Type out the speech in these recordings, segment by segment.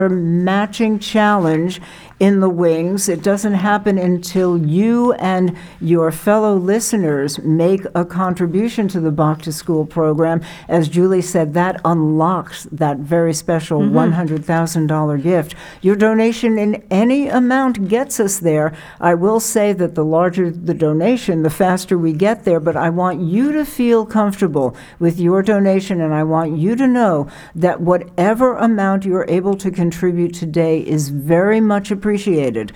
matching challenge in the wings. It doesn't happen until you and your fellow listeners make a contribution to the Bach to School program. As Julie said, that unlocks that very special $100,000 gift. Your donation in any amount gets us there. I will say that the larger the donation, the faster we get there, but I want you to feel comfortable with your donation, and I want you to know that whatever amount you're able to contribute today is very much appreciated.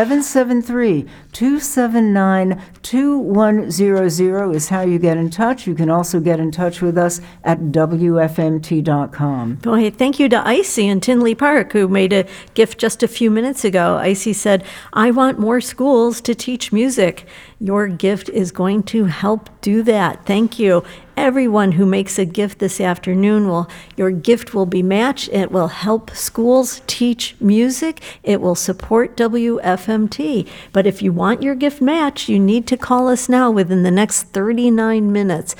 773-279-2100 is how you get in touch. You can also get in touch with us at WFMT.com. Boy, thank you to Icy in Tinley Park, who made a gift just a few minutes ago. Icy said, I want more schools to teach music. Your gift is going to help do that. Thank you. Everyone who makes a gift this afternoon, your gift will be matched. It will help schools teach music. It will support WFMT. But if you want your gift matched, you need to call us now within the next 39 minutes,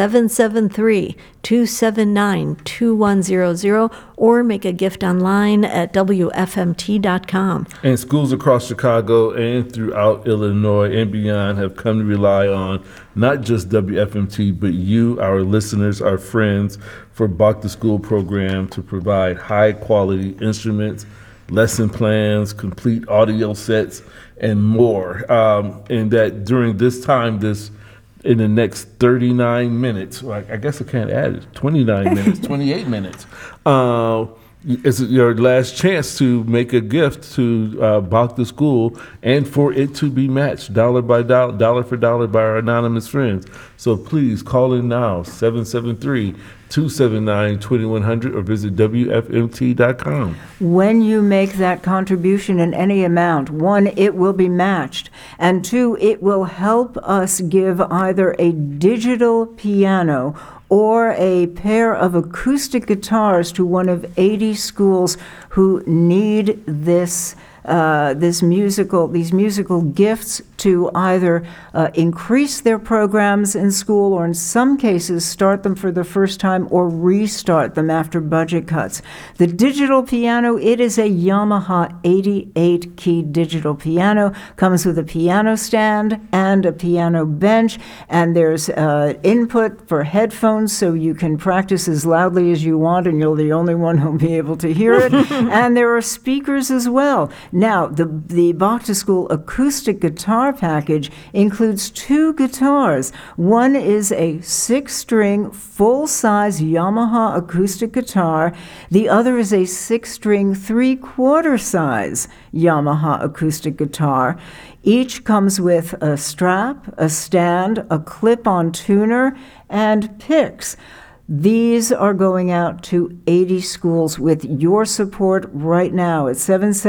773-279-2100, or make a gift online at WFMT.com. And schools across Chicago and throughout Illinois and beyond have come to rely on not just WFMT, but you, our listeners, our friends, for Bach to School program to provide high-quality instruments, lesson plans, complete audio sets, and more. And that during this time, in the next 39 minutes, I guess I can't add it, 29 minutes, 28 minutes, it's your last chance to make a gift to Bach to School and for it to be matched dollar for dollar by our anonymous friends. So please call in now, 773-279-2100, or visit WFMT.com. When you make that contribution in any amount, one, it will be matched, and two, it will help us give either a digital piano or a pair of acoustic guitars to one of 80 schools who need these musical gifts to either increase their programs in school, or in some cases start them for the first time or restart them after budget cuts. The digital piano, it is a Yamaha 88-key digital piano, comes with a piano stand and a piano bench, and there's input for headphones so you can practice as loudly as you want, and you're the only one who'll be able to hear it. And there are speakers as well. Now, the Bach to School acoustic guitar package includes two guitars. One is a 6-string, full-size Yamaha acoustic guitar. The other is a 6-string, 3/4 size Yamaha acoustic guitar. Each comes with a strap, a stand, a clip-on tuner, and picks. These are going out to 80 schools with your support right now at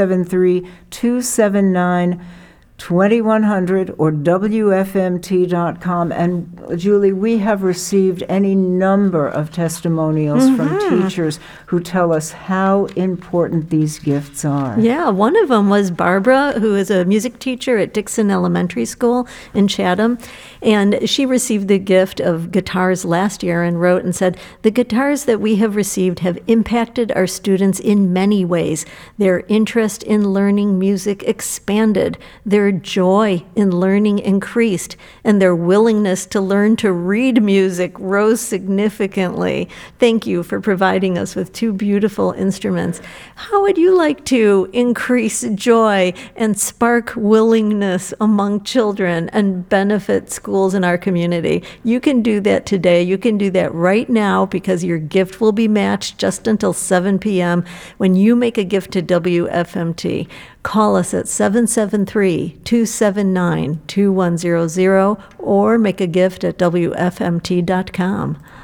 773-279-2100 or WFMT.com. And Julie, we have received any number of testimonials from teachers who tell us how important these gifts are. Yeah, one of them was Barbara, who is a music teacher at Dixon Elementary School in Chatham. And she received the gift of guitars last year and wrote and said, the guitars that we have received have impacted our students in many ways. Their interest in learning music expanded, their joy in learning increased, and their willingness to learn to read music rose significantly. Thank you for providing us with two beautiful instruments. How would you like to increase joy and spark willingness among children and benefit schools in our community? You can do that today. You can do that right now, because your gift will be matched just until 7 p.m. when you make a gift to WFMT. Call us at 773-279-2100 or make a gift at WFMT.com.